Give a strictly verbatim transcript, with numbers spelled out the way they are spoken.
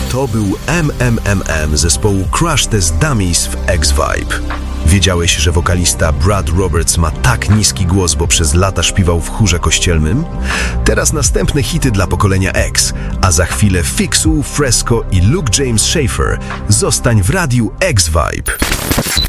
To był M M M M zespołu Crush Test Dummies w X-Vibe. Wiedziałeś, że wokalista Brad Roberts ma tak niski głos, bo przez lata śpiewał w chórze kościelnym? Teraz następne hity dla pokolenia X, a za chwilę Fixu, Fresco i Luke James Schaefer. Zostań w radiu X-Vibe.